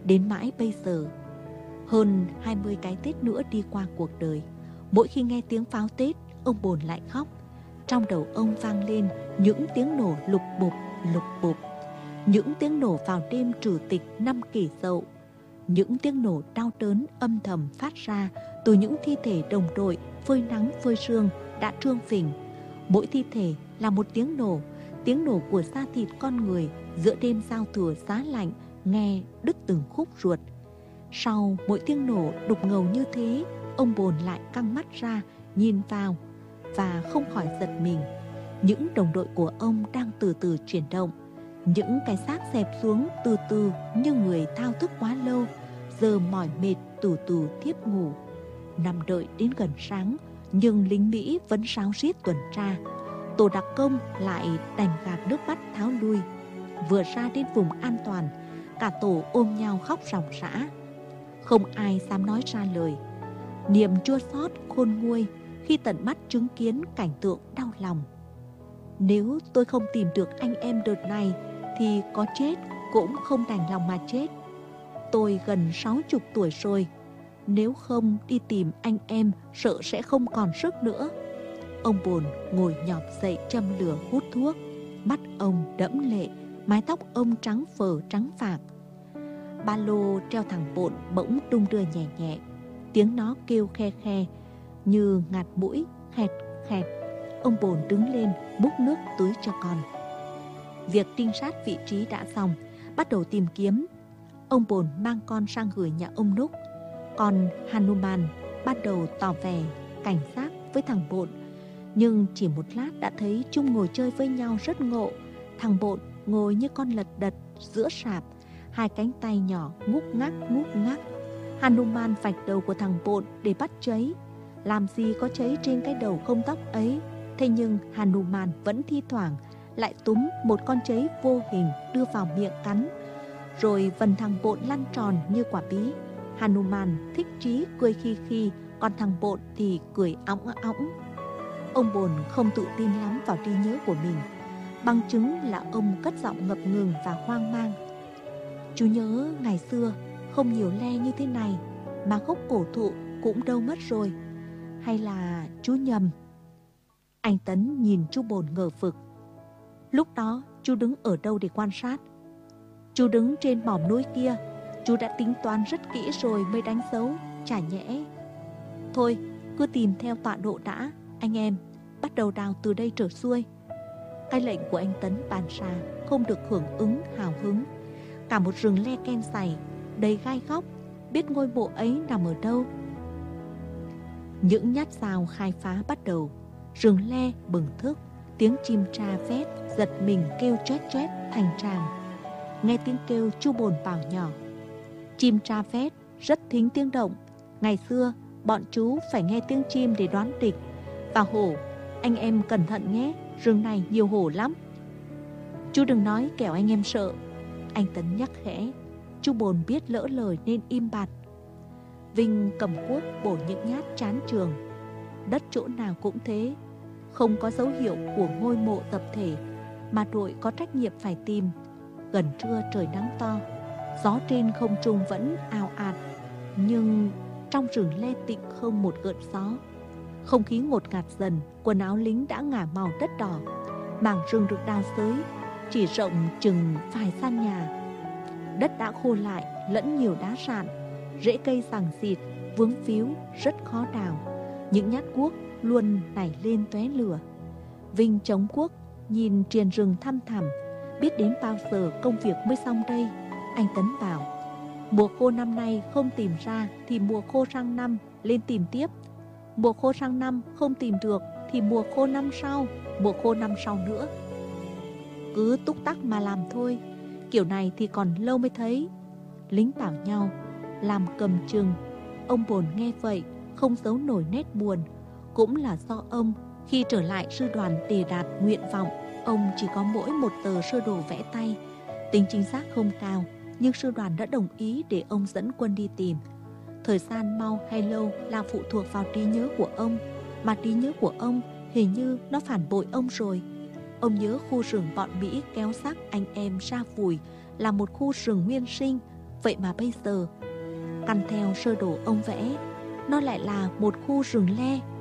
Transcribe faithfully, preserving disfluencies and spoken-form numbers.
Đến mãi bây giờ, hơn hai mươi cái Tết nữa đi qua cuộc đời, mỗi khi nghe tiếng pháo Tết, ông Bồn lại khóc. Trong đầu ông vang lên những tiếng nổ lục bục, lục bục. Những tiếng nổ vào đêm trừ tịch năm Kỷ Dậu. Những tiếng nổ đau đớn âm thầm phát ra từ những thi thể đồng đội phơi nắng phơi sương đã trương phình. Mỗi thi thể là một tiếng nổ, tiếng nổ của da thịt con người giữa đêm giao thừa giá lạnh, nghe đứt từng khúc ruột. Sau mỗi tiếng nổ đục ngầu như thế, ông Bồn lại căng mắt ra nhìn vào và không khỏi giật mình. Những đồng đội của ông đang từ từ chuyển động. Những cái xác xẹp xuống từ từ như người thao thức quá lâu, giờ mỏi mệt từ từ thiếp ngủ. Nằm đợi đến gần sáng, nhưng lính Mỹ vẫn ráo riết tuần tra. Tổ đặc công lại đành gạt nước mắt tháo lui. Vừa ra đến vùng an toàn, cả tổ ôm nhau khóc ròng rã. Không ai dám nói ra lời. Niềm chua xót khôn nguôi khi tận mắt chứng kiến cảnh tượng đau lòng. Nếu tôi không tìm được anh em đợt này thì có chết cũng không đành lòng mà chết. Tôi gần sáu chục tuổi rồi, nếu không đi tìm anh em sợ sẽ không còn sức nữa. Ông Bồn ngồi nhọp dậy châm lửa hút thuốc. Mắt ông đẫm lệ, mái tóc ông trắng phờ trắng phạc. Ba lô treo thẳng bộn bỗng đung đưa nhẹ nhẹ. Tiếng nó kêu khe khe như ngạt mũi, khẹt khẹt. Ông Bồn đứng lên múc nước tưới cho con. Việc trinh sát vị trí đã xong, bắt đầu tìm kiếm. Ông Bồn mang con sang gửi nhà ông Núc. Còn Hanuman bắt đầu tỏ vẻ cảnh giác với thằng Bộn. Nhưng chỉ một lát đã thấy chúng ngồi chơi với nhau rất ngộ. Thằng Bộn ngồi như con lật đật giữa sạp, hai cánh tay nhỏ ngúc ngắc ngúc ngắc. Hanuman vạch đầu của thằng Bộn để bắt cháy. Làm gì có cháy trên cái đầu không tóc ấy. Thế nhưng Hanuman vẫn thi thoảng lại túm một con cháy vô hình đưa vào miệng cắn, rồi vần thằng Bộn lăn tròn như quả bí. Hanuman thích chí cười khi khi, còn thằng Bộn thì cười óng óng. Ông Bồn không tự tin lắm vào trí nhớ của mình. Bằng chứng là ông cất giọng ngập ngừng và hoang mang. Chú nhớ ngày xưa không nhiều le như thế này, mà gốc cổ thụ cũng đâu mất rồi. Hay là chú nhầm? Anh Tấn nhìn chú Bồn ngờ vực. Lúc đó chú đứng ở đâu để quan sát? Chú đứng trên mỏm núi kia. Chú đã tính toán rất kỹ rồi mới đánh dấu, chả nhẽ. Thôi, cứ tìm theo tọa độ đã, anh em. Bắt đầu đào từ đây trở xuôi. Cái lệnh của anh Tấn bàn ra không được hưởng ứng hào hứng. Cả một rừng le ken dày, đầy gai góc, biết ngôi mộ ấy nằm ở đâu. Những nhát dao khai phá bắt đầu. Rừng le bừng thức, tiếng chim tra vét giật mình kêu choét choét thành tràng. Nghe tiếng kêu, chú Bồn bảo nhỏ. Chim tra vét rất thính tiếng động. Ngày xưa bọn chú phải nghe tiếng chim để đoán địch. Và hổ, anh em cẩn thận nhé, rừng này nhiều hổ lắm. Chú đừng nói kẻo anh em sợ, anh Tấn nhắc khẽ. Chú Bồn biết lỡ lời nên im bặt. Vinh cầm cuốc bổ những nhát chán trường. Đất chỗ nào cũng thế, không có dấu hiệu của ngôi mộ tập thể, mà đội có trách nhiệm phải tìm. Gần trưa trời nắng to, gió trên không trung vẫn ào ạt, nhưng trong rừng le tịnh không một gợn gió. Không khí ngột ngạt dần, quần áo lính đã ngả màu đất đỏ. Mảng rừng được đào xới chỉ rộng chừng vài gian nhà. Đất đã khô lại, lẫn nhiều đá sạn, rễ cây giằng xịt, vướng víu, rất khó đào. Những nhát cuốc luôn nảy lên tóe lửa. Vinh chống cuốc, nhìn triền rừng thăm thẳm, biết đến bao giờ công việc mới xong đây. Anh Tấn bảo, mùa khô năm nay không tìm ra thì mùa khô sang năm lên tìm tiếp. Mùa khô sang năm không tìm được thì mùa khô năm sau, mùa khô năm sau nữa. Cứ túc tắc mà làm thôi, kiểu này thì còn lâu mới thấy. Lính bảo nhau làm cầm chừng. Ông Bồn nghe vậy không giấu nổi nét buồn. Cũng là do ông khi trở lại sư đoàn đề đạt nguyện vọng, ông chỉ có mỗi một tờ sơ đồ vẽ tay. Tính chính xác không cao, nhưng sư đoàn đã đồng ý để ông dẫn quân đi tìm. Thời gian mau hay lâu là phụ thuộc vào trí nhớ của ông, mà trí nhớ của ông hình như nó phản bội ông rồi. Ông nhớ khu rừng bọn Mỹ kéo xác anh em ra vùi là một khu rừng nguyên sinh, Vậy mà bây giờ, căn theo sơ đồ ông vẽ, nó lại là một khu rừng le